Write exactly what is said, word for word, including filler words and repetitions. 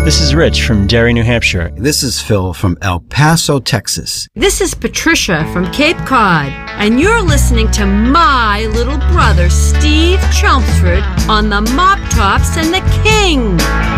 This is Rich from Derry, New Hampshire. This is Phil from El Paso, Texas. This is Patricia from Cape Cod, and you're listening to my little brother, Steve Chelmsford, on the Mop Tops and the King.